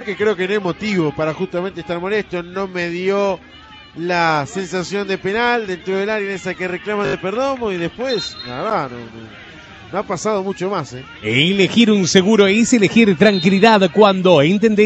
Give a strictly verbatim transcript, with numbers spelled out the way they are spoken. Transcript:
que creo que no hay motivo para justamente estar molesto. No me dio la sensación de penal dentro del área en esa que reclama de Perdomo y después, nada, no, no, no ha pasado mucho más. ¿eh? Elegir un seguro es elegir tranquilidad cuando entendés